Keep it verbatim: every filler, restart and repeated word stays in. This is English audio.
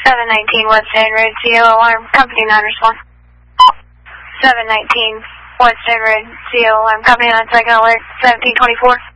seven nineteen West End Road, C O alarm, company nine response. seven nineteen West End Road, C O alarm, company nine, second alert, seventeen twenty-four.